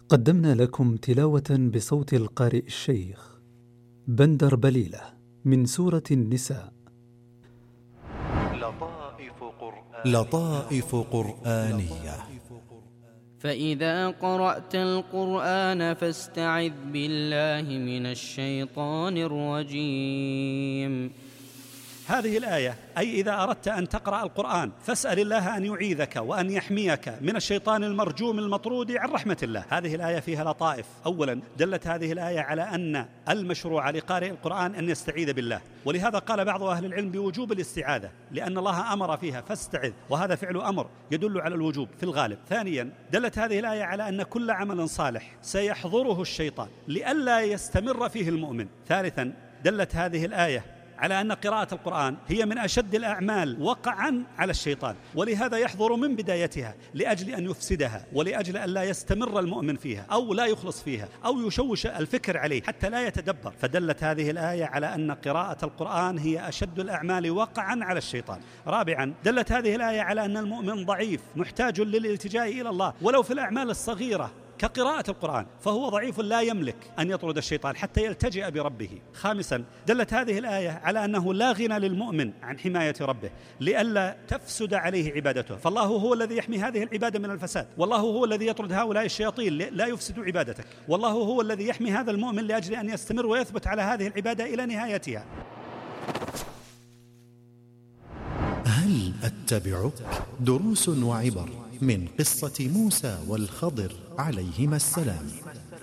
قدمنا لكم تلاوة بصوت القارئ الشيخ بندر بليلة من سورة النساء. لطائف قرآنية. فإذا قرأت القرآن فاستعذ بالله من الشيطان الرجيم. هذه الآية أي إذا أردت أن تقرأ القرآن فاسأل الله أن يعيذك وأن يحميك من الشيطان المرجوم المطرود عن رحمة الله. هذه الآية فيها لطائف. أولا دلت هذه الآية على أن المشروع لقارئ القرآن أن يستعيذ بالله، ولهذا قال بعض أهل العلم بوجوب الاستعاذة لأن الله أمر فيها فاستعذ، وهذا فعل أمر يدل على الوجوب في الغالب. ثانيا دلت هذه الآية على أن كل عمل صالح سيحضره الشيطان لئلا يستمر فيه المؤمن. ثالثا دلت هذه الآية على أن قراءة القرآن هي من أشد الأعمال وقعا على الشيطان، ولهذا يحضر من بدايتها لأجل أن يفسدها ولأجل أن لا يستمر المؤمن فيها أو لا يخلص فيها أو يشوش الفكر عليه حتى لا يتدبر. فدلت هذه الآية على أن قراءة القرآن هي أشد الأعمال وقعا على الشيطان. رابعا دلت هذه الآية على أن المؤمن ضعيف محتاج للالتجاء إلى الله ولو في الأعمال الصغيرة كقراءة القرآن، فهو ضعيف لا يملك أن يطرد الشيطان حتى يلتجئ بربه. خامسا دلت هذه الآية على أنه لا غنى للمؤمن عن حماية ربه لئلا تفسد عليه عبادته، فالله هو الذي يحمي هذه العبادة من الفساد، والله هو الذي يطرد هؤلاء الشياطين لا يفسد عبادتك، والله هو الذي يحمي هذا المؤمن لأجل أن يستمر ويثبت على هذه العبادة إلى نهايتها. هل أتبعك؟ دروس وعبر من قصة موسى والخضر عليهما السلام.